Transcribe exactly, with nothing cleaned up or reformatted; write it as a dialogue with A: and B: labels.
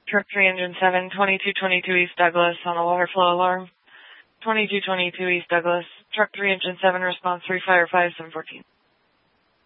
A: Truck three Engine seven, twenty-two twenty-two East Douglas on a water flow alarm. twenty-two twenty-two East Douglas. Truck three Engine seven, response three Fire five seven fourteen.